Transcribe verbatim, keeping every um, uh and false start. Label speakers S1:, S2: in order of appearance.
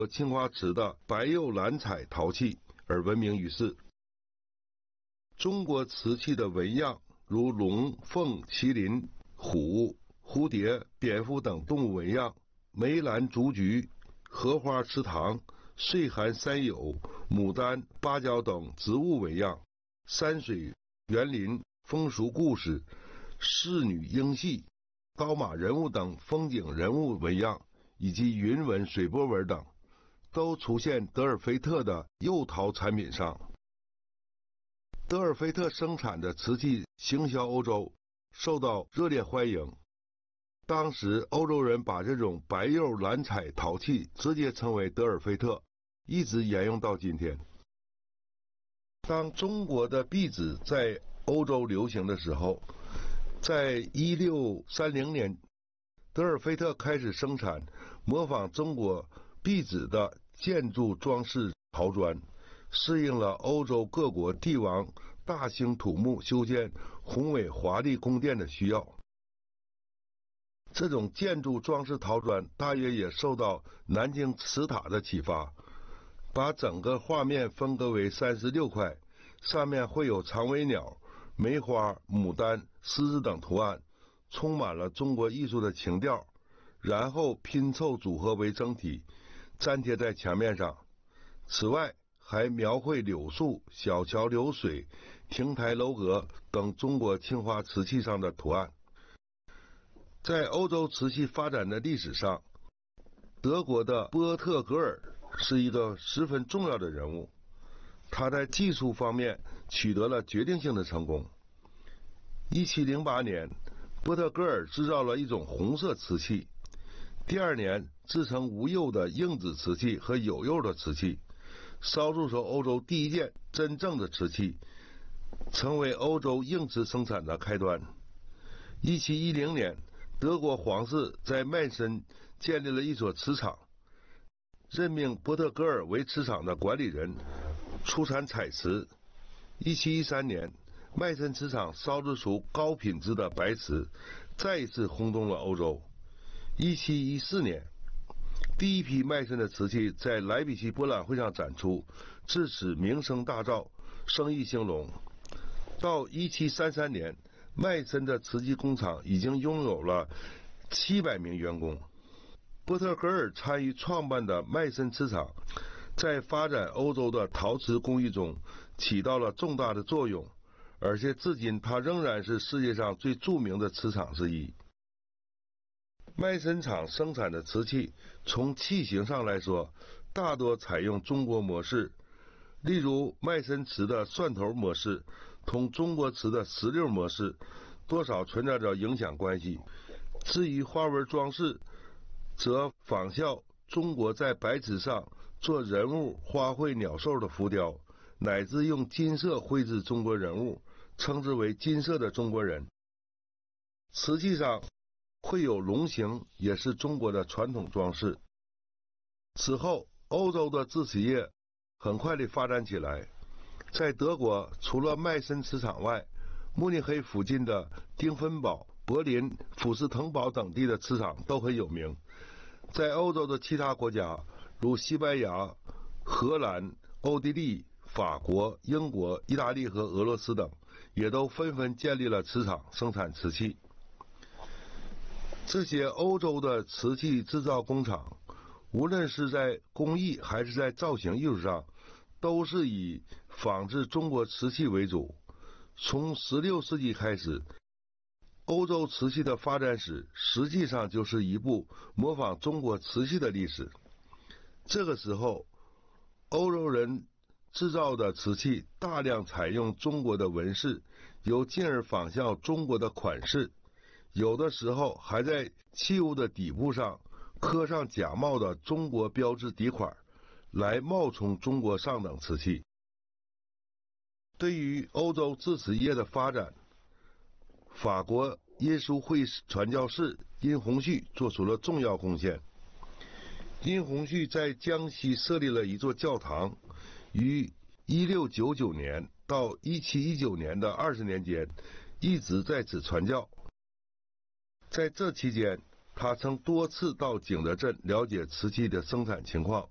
S1: 青花瓷的白釉蓝彩陶器而闻名于世。中国瓷器的纹样如龙、凤、麒麟、虎、蝴蝶、蝙蝠等动物纹样，梅兰竹菊、荷花池塘、岁寒山友、牡丹、芭蕉等植物纹样，山水、园林、风俗故事、仕女英戏、高马人物等风景人物纹样，以及云纹、水波纹等，都出现德尔菲特的釉陶产品上。德尔菲特生产的瓷器行销欧洲，受到热烈欢迎。当时欧洲人把这种白釉蓝彩陶器直接称为德尔菲特，一直沿用到今天。当中国的壁纸在欧洲流行的时候，在一六三零年，德尔菲特开始生产模仿中国壁纸的建筑装饰陶砖，适应了欧洲各国帝王大兴土木修建宏伟华丽宫殿的需要。这种建筑装饰陶砖大约也受到南京瓷塔的启发，把整个画面分割为三十六块，上面会有长尾鸟、梅花、牡丹、狮子等图案，充满了中国艺术的情调，然后拼凑组合为整体，粘贴在墙面上。此外，还描绘柳树、小桥流水、亭台楼阁等中国青花瓷器上的图案。在欧洲瓷器发展的历史上，德国的波特格尔是一个十分重要的人物，他在技术方面取得了决定性的成功。一七零八年，波特格尔制造了一种红色瓷器，第二年制成无釉的硬质瓷器和有釉的瓷器，烧铸出欧洲第一件真正的瓷器，成为欧洲硬瓷生产的开端。一七一零年，德国皇室在麦森建立了一所瓷厂，任命波特格尔为瓷厂的管理人，出产彩瓷。一七一三年，麦森瓷厂烧制出高品质的白瓷，再一次轰动了欧洲。一七一四年，第一批麦森的瓷器在莱比锡博览会上展出，至此名声大噪，生意兴隆。到一七三三年，麦森的瓷器工厂已经拥有了七百名员工。波特格尔参与创办的麦森瓷厂，在发展欧洲的陶瓷工艺中起到了重大的作用，而且至今它仍然是世界上最著名的瓷厂之一。麦森厂生产的瓷器，从器型上来说，大多采用中国模式，例如麦森瓷的蒜头模式同中国瓷的石榴模式多少存在着影响关系。至于花纹装饰，则仿效中国在白瓷上做人物、花卉、鸟兽的浮雕，乃至用金色绘制中国人物，称之为金色的中国人。瓷器上会有龙形，也是中国的传统装饰。此后，欧洲的制瓷业很快地发展起来。在德国，除了麦森瓷厂外，慕尼黑附近的丁芬堡、柏林、福斯滕堡等地的瓷厂都很有名。在欧洲的其他国家，如西班牙、荷兰、奥地利、法国、英国、意大利和俄罗斯等，也都纷纷建立了瓷厂，生产瓷器。这些欧洲的瓷器制造工厂，无论是在工艺还是在造型艺术上，都是以仿制中国瓷器为主。从十六世纪开始，欧洲瓷器的发展史实际上就是一部模仿中国瓷器的历史。这个时候，欧洲人制造的瓷器大量采用中国的纹饰，由进而仿效中国的款式，有的时候还在器物的底部上刻上假冒的中国标志底款，来冒充中国上等瓷器。对于欧洲制瓷业的发展，法国耶稣会传教士殷洪绪做出了重要贡献。殷洪绪在江西设立了一座教堂，于一六九九年到一七一九年的二十年间一直在此传教。在这期间，他曾多次到景德镇了解瓷器的生产情况，